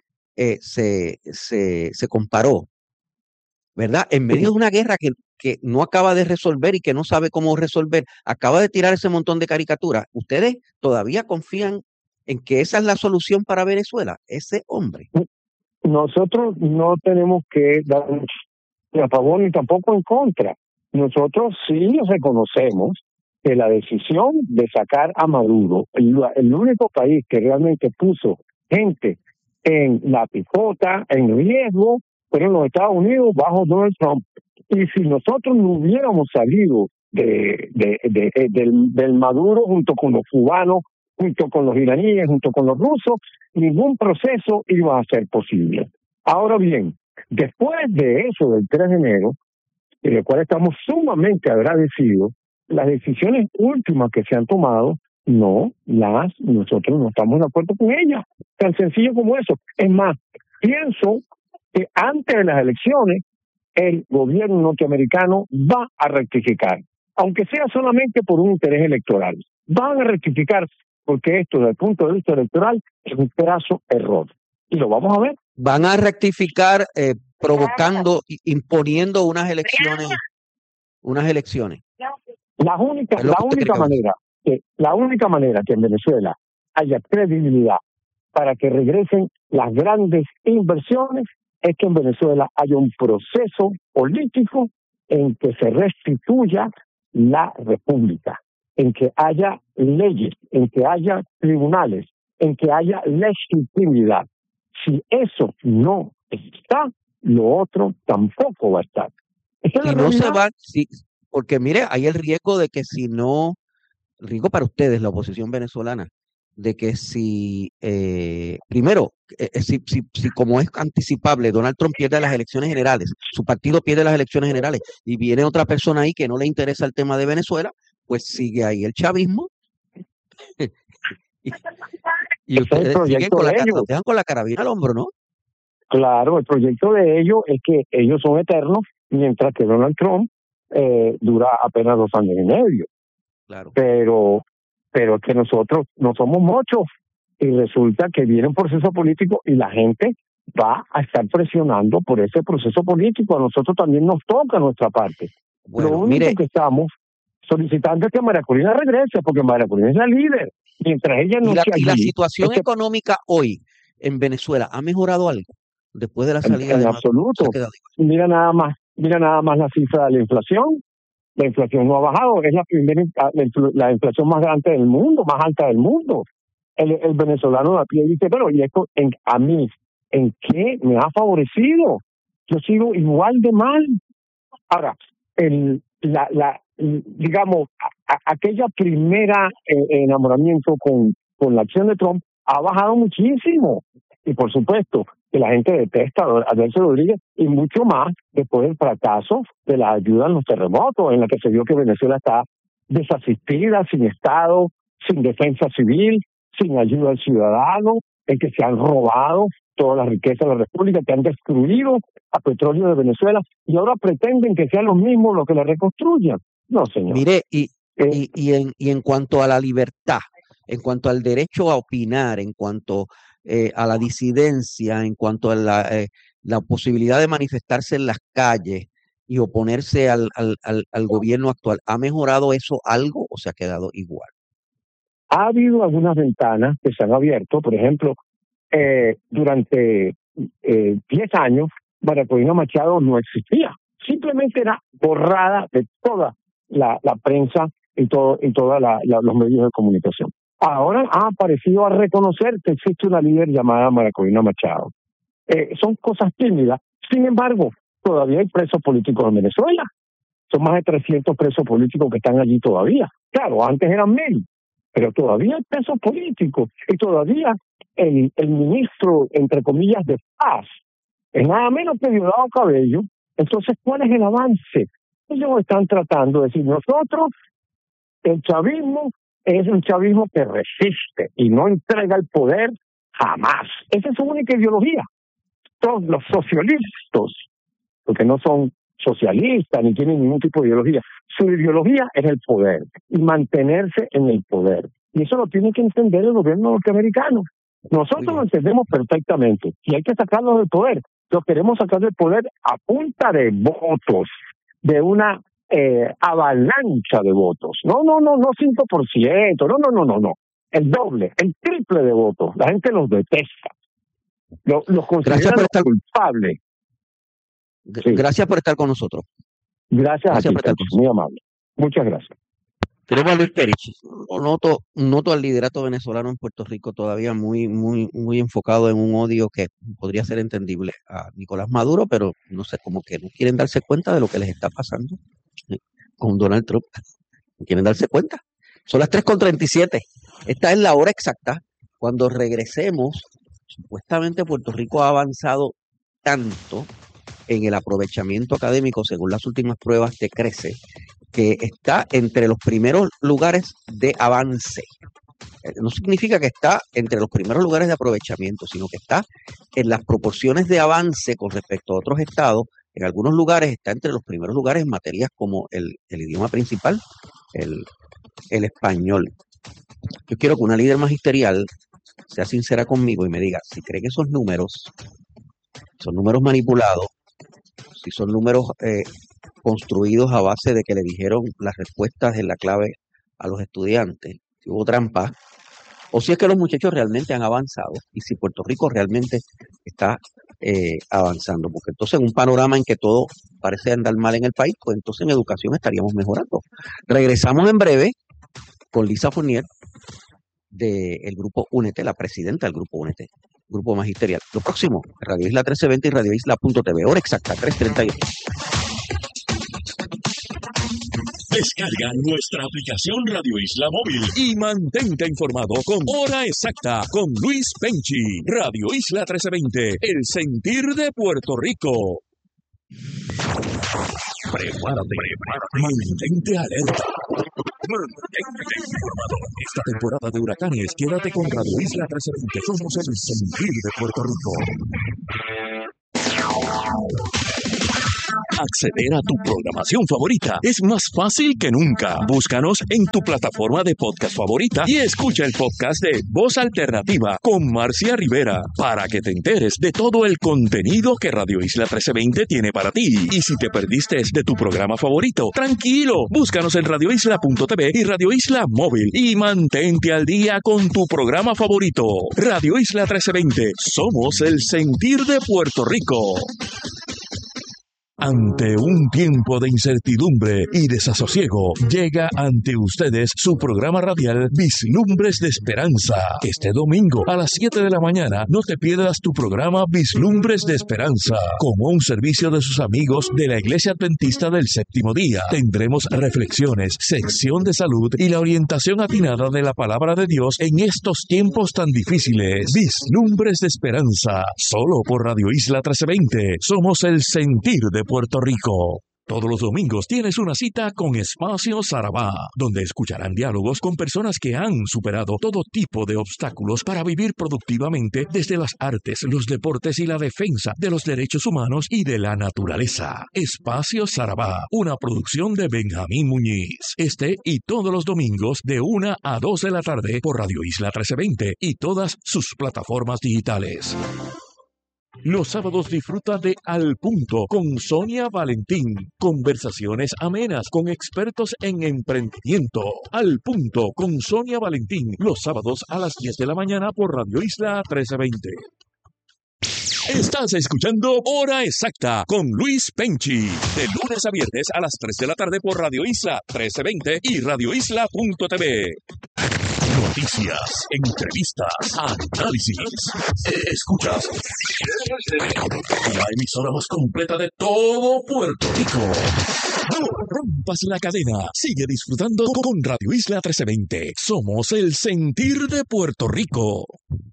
se comparó, ¿verdad? En medio de una guerra que no acaba de resolver y que no sabe cómo resolver, acaba de tirar ese montón de caricaturas. ¿Ustedes todavía confían en que esa es la solución para Venezuela? Ese hombre. Nosotros no tenemos que dar ni a favor ni tampoco en contra. Nosotros sí reconocemos que la decisión de sacar a Maduro, el único país que realmente puso gente en la picota, en riesgo, fueron los Estados Unidos bajo Donald Trump. Y si nosotros no hubiéramos salido del Maduro junto con los cubanos, junto con los iraníes, junto con los rusos, ningún proceso iba a ser posible. Ahora bien, después de eso del 3 de enero, de lo cual estamos sumamente agradecidos, las decisiones últimas que se han tomado, nosotros no estamos de acuerdo con ellas. Tan sencillo como eso. Es más, pienso que antes de las elecciones, el gobierno norteamericano va a rectificar, aunque sea solamente por un interés electoral. Van a rectificar porque esto, desde el punto de vista electoral, es un craso error. Y lo vamos a ver. Van a rectificar provocando, imponiendo unas elecciones. La única manera que en Venezuela haya credibilidad para que regresen las grandes inversiones es que en Venezuela haya un proceso político en que se restituya la república, en que haya leyes, en que haya tribunales, en que haya legitimidad. Si eso no está, lo otro tampoco va a estar. Y no se va, porque mire, hay el riesgo de que si no, riesgo para ustedes, la oposición venezolana, de que primero, si como es anticipable, Donald Trump pierde las elecciones generales, su partido pierde las elecciones generales y viene otra persona ahí que no le interesa el tema de Venezuela, pues sigue ahí el chavismo y ustedes siguen con los dejan con la carabina al hombro, ¿no? Claro, el proyecto de ellos es que ellos son eternos, mientras que Donald Trump dura apenas 2 años y medio. Claro. Pero es que nosotros no somos muchos y resulta que viene un proceso político y la gente va a estar presionando por ese proceso político. A nosotros también nos toca nuestra parte. Bueno, lo único que estamos solicitando es que María Corina regrese, porque María Corina es la líder. Mientras ella no sea ¿Y la situación económica hoy en Venezuela ha mejorado algo después de la salida de Maduro? En absoluto. Mira nada más la cifra de la inflación. La inflación no ha bajado, es la inflación más grande del mundo, más alta del mundo. El venezolano de a pie dice, pero ¿y esto a mí en qué me ha favorecido? Yo sigo igual de mal. Ahora, digamos, aquella primera enamoramiento con la acción de Trump ha bajado muchísimo. Y por supuesto que la gente detesta a Delcy Rodríguez y mucho más después del fracaso de la ayuda en los terremotos, en la que se vio que Venezuela está desasistida, sin Estado, sin defensa civil, sin ayuda al ciudadano, en que se han robado toda la riqueza de la República, que han destruido a petróleo de Venezuela y ahora pretenden que sean los mismos los que la reconstruyan. No, señor. Mire, y en cuanto a la libertad, en cuanto al derecho a opinar, en cuanto a la disidencia, en cuanto a la posibilidad de manifestarse en las calles y oponerse al gobierno actual, ¿ha mejorado eso algo o se ha quedado igual? Ha habido algunas ventanas que se han abierto. Por ejemplo, durante 10 años, María Corina Machado no existía. Simplemente era borrada de toda la prensa y todos los medios de comunicación. Ahora ha aparecido a reconocer que existe una líder llamada María Corina Machado. Son cosas tímidas. Sin embargo, todavía hay presos políticos en Venezuela. Son más de 300 presos políticos que están allí todavía. Claro, antes eran 1000, pero todavía hay presos políticos. Y todavía el ministro, entre comillas, de paz es nada menos que Diosdado Cabello. Entonces, ¿cuál es el avance? Ellos están tratando de decir, nosotros, el chavismo es un chavismo que resiste y no entrega el poder jamás. Esa es su única ideología. Todos los socialistas, porque no son socialistas ni tienen ningún tipo de ideología, su ideología es el poder y mantenerse en el poder. Y eso lo tiene que entender el gobierno norteamericano. Nosotros lo entendemos perfectamente y hay que sacarlos del poder. Lo queremos sacar del poder a punta de votos, de una avalancha de votos. No 5%, no. El doble, el triple de votos. La gente los detesta. Los considera culpables. Gracias por estar con nosotros. Gracias a ti, muy amable. Muchas gracias. Tenemos a Luis Perich. Noto al liderato venezolano en Puerto Rico todavía muy enfocado en un odio que podría ser entendible a Nicolás Maduro, pero no sé, como que no quieren darse cuenta de lo que les está pasando con Donald Trump. No quieren darse cuenta. Son las 3:37. Esta es la hora exacta. Cuando regresemos, supuestamente Puerto Rico ha avanzado tanto en el aprovechamiento académico, según las últimas pruebas de CRECE, que está entre los primeros lugares de avance. No significa que está entre los primeros lugares de aprovechamiento, sino que está en las proporciones de avance con respecto a otros estados. En algunos lugares está entre los primeros lugares en materias como el idioma principal, el español. Yo quiero que una líder magisterial sea sincera conmigo y me diga si cree que esos números son números manipulados, si son números construidos a base de que le dijeron las respuestas en la clave a los estudiantes, si hubo trampa, o si es que los muchachos realmente han avanzado y si Puerto Rico realmente está avanzando. Porque entonces en un panorama en que todo parece andar mal en el país, pues entonces en educación estaríamos mejorando. Regresamos en breve con Lisa Fournier del Grupo Únete, la presidenta del Grupo Únete, Grupo Magisterial. Lo próximo, Radio Isla 1320 y Radio Isla.tv, hora exacta, 3:38. Descarga nuestra aplicación Radio Isla Móvil y mantente informado con Hora Exacta con Luis Penchi. Radio Isla 1320, el sentir de Puerto Rico. Prepárate. Mantente alerta. Mantente informado. Esta temporada de huracanes, quédate con Radio Isla 1320. Somos el sentir de Puerto Rico. Acceder a tu programación favorita es más fácil que nunca. Búscanos en tu plataforma de podcast favorita y escucha el podcast de Voz Alternativa con Marcia Rivera para que te enteres de todo el contenido que Radio Isla 1320 tiene para ti. Y si te perdiste de tu programa favorito, tranquilo, búscanos en radioisla.tv y Radio Isla Móvil y mantente al día con tu programa favorito. Radio Isla 1320, somos el sentir de Puerto Rico. Ante un tiempo de incertidumbre y desasosiego, llega ante ustedes su programa radial Vislumbres de Esperanza. Este domingo a las 7 de la mañana no te pierdas tu programa Vislumbres de Esperanza. Como un servicio de sus amigos de la Iglesia Adventista del Séptimo Día, tendremos reflexiones, sección de salud y la orientación atinada de la Palabra de Dios en estos tiempos tan difíciles. Vislumbres de Esperanza, solo por Radio Isla 1320. Somos el sentir de Puerto Rico. Todos los domingos tienes una cita con Espacio Sarabá, donde escucharán diálogos con personas que han superado todo tipo de obstáculos para vivir productivamente desde las artes, los deportes y la defensa de los derechos humanos y de la naturaleza. Espacio Sarabá, una producción de Benjamín Muñiz. Este y todos los domingos de 1 a 2 de la tarde por Radio Isla 1320 y todas sus plataformas digitales. Los sábados disfruta de Al Punto con Sonia Valentín. Conversaciones amenas con expertos en emprendimiento. Al Punto con Sonia Valentín. Los sábados a las 10 de la mañana por Radio Isla 1320. Estás escuchando Hora Exacta con Luis Penchi. De lunes a viernes a las 3 de la tarde por Radio Isla 1320 y radioisla.tv. Noticias, entrevistas, análisis. Escuchas la emisora más completa de todo Puerto Rico. No rompas la cadena. Sigue disfrutando con Radio Isla 1320. Somos el sentir de Puerto Rico.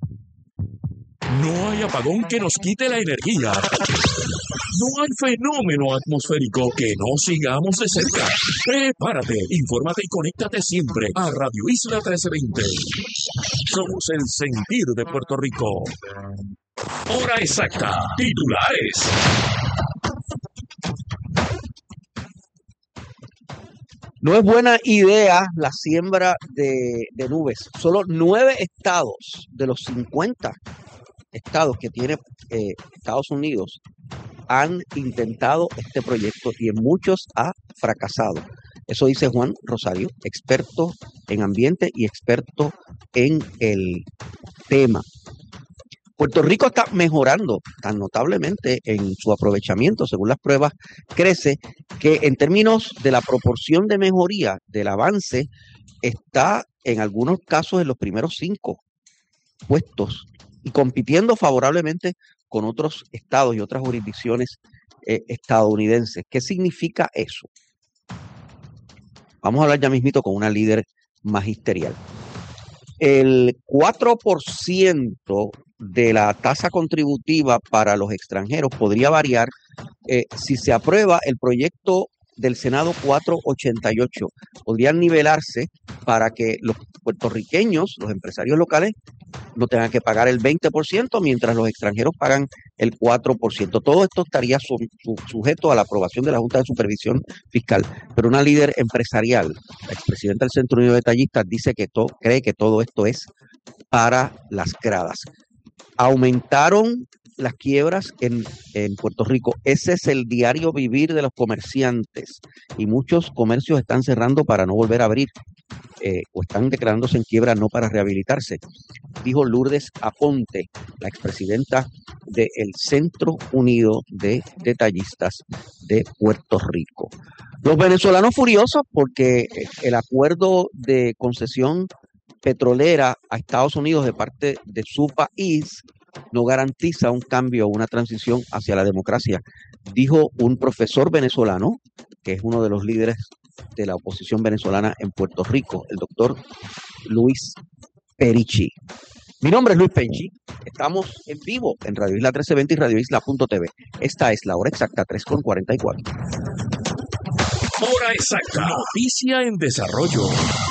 No hay apagón que nos quite la energía. No hay fenómeno atmosférico que no sigamos de cerca. Prepárate, infórmate y conéctate siempre a Radio Isla 1320. Somos el sentir de Puerto Rico. Hora exacta. Titulares. No es buena idea la siembra de nubes. Solo 9 estados de los 50 estados que tiene Estados Unidos han intentado este proyecto y en muchos ha fracasado. Eso dice Juan Rosario, experto en ambiente y experto en el tema. Puerto Rico está mejorando tan notablemente en su aprovechamiento, según las pruebas, crece que en términos de la proporción de mejoría del avance, está en algunos casos en los primeros 5 puestos y compitiendo favorablemente con otros estados y otras jurisdicciones estadounidenses. ¿Qué significa eso? Vamos a hablar ya mismito con una líder magisterial. El 4% de la tasa contributiva para los extranjeros podría variar si se aprueba el proyecto del Senado 488. Podrían nivelarse para que los puertorriqueños, los empresarios locales, no tengan que pagar el 20%, mientras los extranjeros pagan el 4%. Todo esto estaría sujeto a la aprobación de la Junta de Supervisión Fiscal. Pero una líder empresarial, la expresidenta del Centro Unido de Detallistas, dice que cree que todo esto es para las gradas. Aumentaron las quiebras en Puerto Rico. Ese es el diario vivir de los comerciantes y muchos comercios están cerrando para no volver a abrir o están declarándose en quiebra no para rehabilitarse. Dijo Lourdes Aponte, la expresidenta del Centro Unido de Detallistas de Puerto Rico. Los venezolanos furiosos porque el acuerdo de concesión petrolera a Estados Unidos de parte de su país no garantiza un cambio o una transición hacia la democracia, dijo un profesor venezolano, que es uno de los líderes de la oposición venezolana en Puerto Rico, el doctor Luis Perichi. Mi nombre es Luis Perichi. Estamos en vivo en Radio Isla 1320 y radioisla.tv. Esta es la hora exacta, 3:44. Hora exacta. Noticia en desarrollo.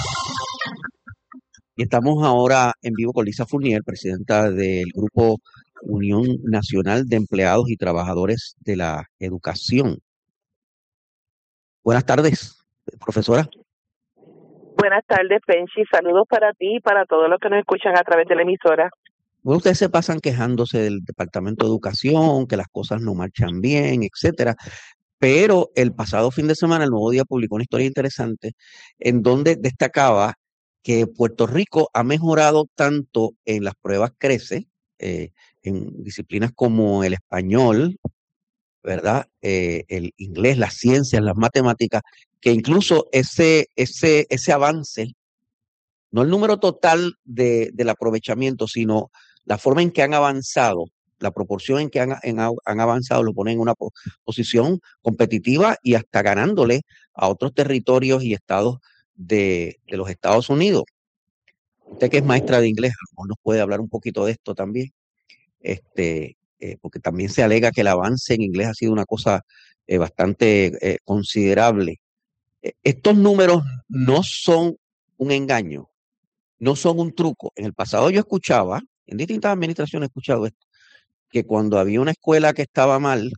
Y estamos ahora en vivo con Lisa Fournier, presidenta del Grupo Unión Nacional de Empleados y Trabajadores de la Educación. Buenas tardes, profesora. Buenas tardes, Penchi. Saludos para ti y para todos los que nos escuchan a través de la emisora. Bueno, ustedes se pasan quejándose del Departamento de Educación, que las cosas no marchan bien, etcétera. Pero el pasado fin de semana, el Nuevo Día publicó una historia interesante en donde destacaba que Puerto Rico ha mejorado tanto en las pruebas CRECE, en disciplinas como el español, ¿verdad? El inglés, las ciencias, las matemáticas, que incluso ese avance, no el número total del aprovechamiento, sino la forma en que han avanzado, la proporción en que han avanzado, lo ponen en una posición competitiva y hasta ganándole a otros territorios y estados de los Estados Unidos. Usted que es maestra de inglés, a lo mejor nos puede hablar un poquito de esto también, porque también se alega que el avance en inglés ha sido una cosa bastante considerable. Estos números no son un engaño, no son un truco. En el pasado yo escuchaba, en distintas administraciones he escuchado esto, que cuando había una escuela que estaba mal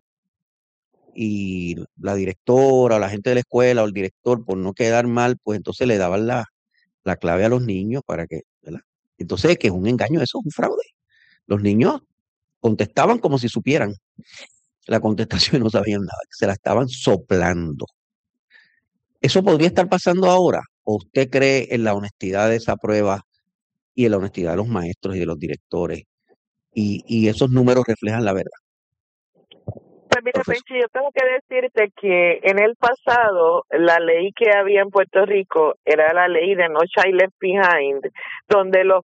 y la directora o la gente de la escuela o el director, por no quedar mal, pues entonces le daban la clave a los niños para que, ¿verdad? Entonces, que es un engaño, eso es un fraude. Los niños contestaban como si supieran la contestación y no sabían nada, se la estaban soplando. ¿Eso podría estar pasando ahora? ¿O usted cree en la honestidad de esa prueba y en la honestidad de los maestros y de los directores? Y esos números reflejan la verdad. Pues mira, Penchi, yo tengo que decirte que en el pasado la ley que había en Puerto Rico era la ley de No Child Left Behind, donde lo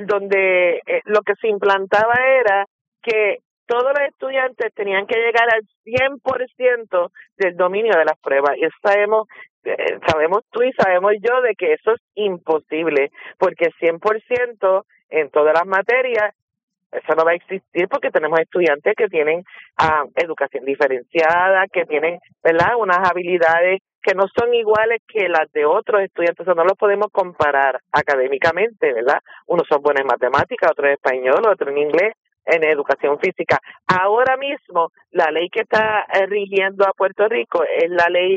que se implantaba era que todos los estudiantes tenían que llegar al 100% del dominio de las pruebas. Y sabemos tú y sabemos yo de que eso es imposible, porque 100% en todas las materias, eso no va a existir porque tenemos estudiantes que tienen educación diferenciada, que tienen, ¿verdad?, unas habilidades que no son iguales que las de otros estudiantes. O sea, no los podemos comparar académicamente, ¿verdad? Unos son buenos en matemáticas, otros en español, otros en inglés, en educación física. Ahora mismo, la ley que está rigiendo a Puerto Rico es la ley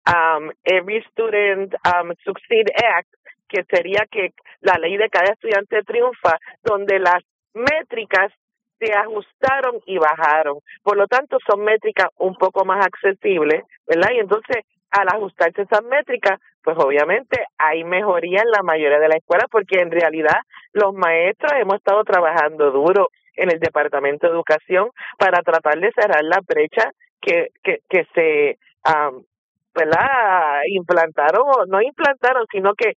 Every Student Succeed Act, que sería que la ley de cada estudiante triunfa, donde las métricas se ajustaron y bajaron. Por lo tanto, son métricas un poco más accesibles, ¿verdad? Y entonces, al ajustarse esas métricas, pues obviamente hay mejoría en la mayoría de las escuelas, porque en realidad los maestros hemos estado trabajando duro en el Departamento de Educación para tratar de cerrar la brecha que se ¿verdad?, no implantaron, sino que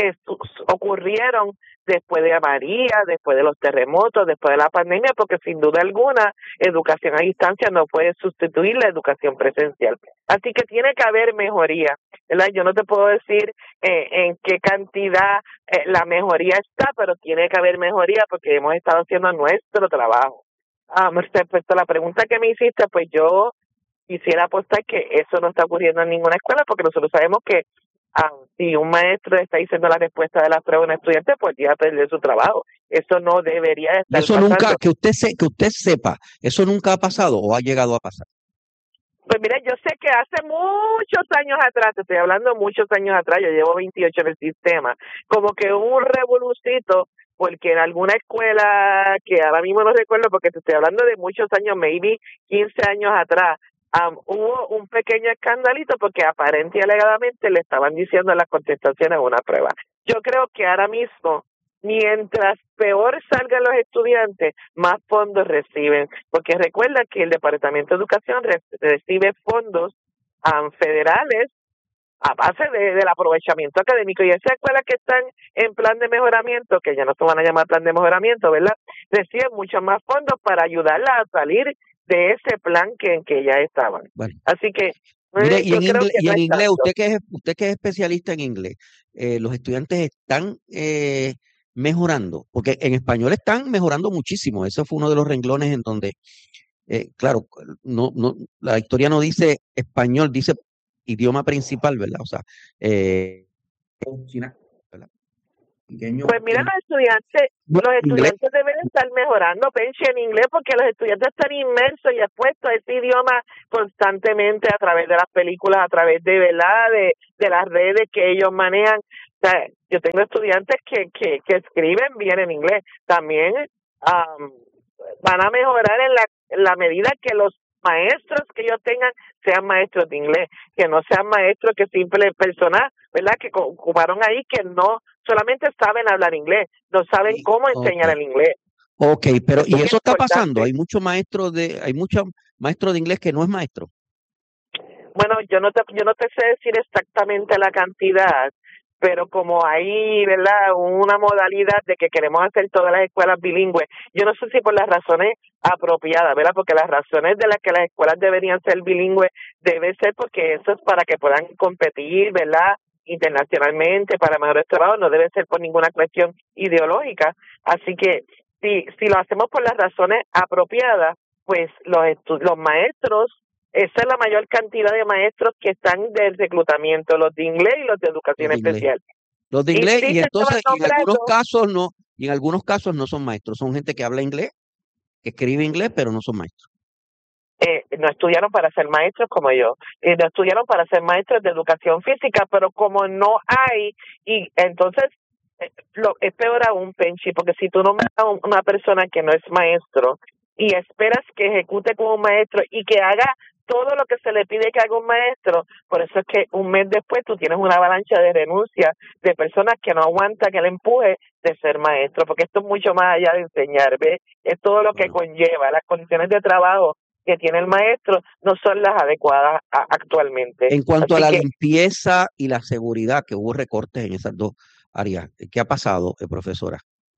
ocurrieron después de María, después de los terremotos, después de la pandemia, porque sin duda alguna educación a distancia no puede sustituir la educación presencial. Así que tiene que haber mejoría, ¿verdad? Yo no te puedo decir en qué cantidad la mejoría está, pero tiene que haber mejoría porque hemos estado haciendo nuestro trabajo. Respecto a la pregunta que me hiciste, pues yo quisiera apostar que eso no está ocurriendo en ninguna escuela, porque nosotros sabemos que si un maestro está diciendo la respuesta de la prueba a un estudiante, pues ya perder su trabajo. Eso no debería estar eso pasando. Nunca, que usted sepa, ¿eso nunca ha pasado o ha llegado a pasar? Pues mira, yo sé que hace muchos años atrás, te estoy hablando muchos años atrás, yo llevo 28 en el sistema, como que hubo un revolucito, porque en alguna escuela, que ahora mismo no recuerdo, porque te estoy hablando de muchos años, maybe 15 años atrás, hubo un pequeño escandalito porque aparente y alegadamente le estaban diciendo las contestaciones a una prueba. Yo creo que ahora mismo, mientras peor salgan los estudiantes, más fondos reciben, porque recuerda que el Departamento de Educación recibe fondos federales a base del aprovechamiento académico, y esas escuelas que están en plan de mejoramiento, que ya no se van a llamar plan de mejoramiento, ¿verdad?, reciben muchos más fondos para ayudarlas a salir de ese plan en que ya estaban. Bueno. Así que Mire, y Yo en creo inglés, que y no en es inglés, tanto. usted que es especialista en inglés, los estudiantes están mejorando, porque en español están mejorando muchísimo. Ese fue uno de los renglones en donde, claro, la historia no dice español, dice idioma principal, ¿verdad? O sea, China, ¿verdad? Pequeño, Pues mira, bueno, los inglés, estudiantes deben estar mejorando, Penchi, en inglés, porque los estudiantes están inmersos y expuestos a ese idioma constantemente a través de las películas, a través de, ¿verdad? De las redes que ellos manejan. O sea, yo tengo estudiantes que escriben bien en inglés. También van a mejorar en la medida que los maestros que ellos tengan sean maestros de inglés, que no sean maestros que simples personas, ¿verdad? Que ocuparon ahí que no solamente saben hablar inglés, no saben sí, cómo ok, enseñar el inglés. ok, pero Eso y es eso está pasando. importante. Hay muchos maestros de inglés que no es maestro. Bueno, yo no te sé decir exactamente la cantidad, pero como hay, ¿verdad?, una modalidad de que queremos hacer todas las escuelas bilingües, yo no sé si por las razones apropiadas, ¿verdad? Porque las razones de las que las escuelas deberían ser bilingües debe ser porque eso es para que puedan competir, ¿verdad?, internacionalmente para mejores trabajos, no debe ser por ninguna cuestión ideológica. Así que si lo hacemos por las razones apropiadas, pues los maestros, esa es la mayor cantidad de maestros que están del reclutamiento, los de inglés y los de Los educación de inglés. especial. Los de Y inglés, sí y se estaban entonces, nombrando, y en algunos casos no son maestros, son gente que habla inglés, que escribe inglés, pero no son maestros. no estudiaron para ser maestros como yo, no estudiaron para ser maestros de educación física, pero como no hay, y entonces es peor aún, Penchi, porque si tú nombras a una persona que no es maestro y esperas que ejecute como un maestro y que haga todo lo que se le pide que haga un maestro, por eso es que un mes después tú tienes una avalancha de renuncias de personas que no aguantan el empuje de ser maestro, porque esto es mucho más allá de enseñar, ¿ves? Es todo lo que Claro. conlleva, las condiciones de trabajo que tiene el maestro no son las adecuadas actualmente. En cuanto a Así la que limpieza y la seguridad, que hubo recortes en esas dos áreas, ¿qué ha pasado, profesora?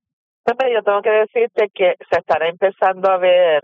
yo tengo que decirte que se estará empezando a ver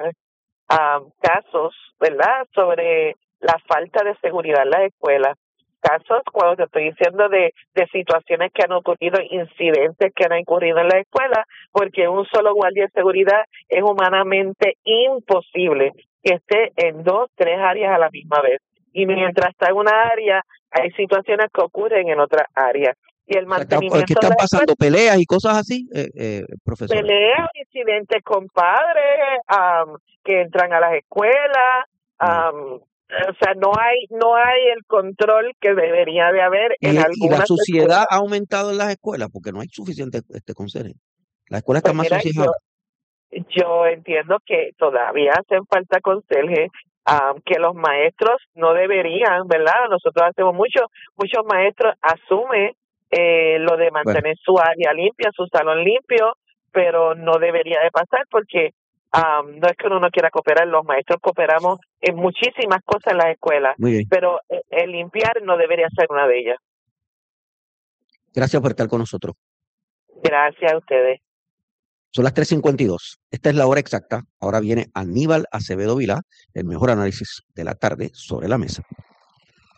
casos, ¿verdad?, sobre la falta de seguridad en las escuelas. Casos, cuando te estoy diciendo de situaciones que han ocurrido, incidentes que han ocurrido en la escuela, porque un solo guardia de seguridad es humanamente imposible que esté en 2, 3 áreas a la misma vez. Y mientras está en una área, hay situaciones que ocurren en otras áreas. Y el O sea, ¿qué mantenimiento de están la escuela, pasando? ¿Peleas y cosas así, profesora? peleas, incidentes con padres que entran a las escuelas, Mm. o sea, no hay el control que debería de haber en Y la algunas suciedad escuelas. ha aumentado en las escuelas porque no hay suficiente conserje. Las escuelas están Pues más mira, sucias ahora. yo entiendo que todavía hacen falta conserje, que los maestros no deberían, ¿verdad? Nosotros hacemos muchos maestros asumen lo de Bueno, mantener su área limpia, su salón limpio, pero no debería de pasar porque no es que uno no quiera cooperar, los maestros cooperamos en muchísimas cosas en las escuelas, muy bien. pero el limpiar no debería ser una de ellas. Gracias por estar con nosotros. Gracias a ustedes. Son las 3:52. Esta es la hora exacta. Ahora viene Aníbal Acevedo Vilá, el mejor análisis de la tarde sobre la mesa.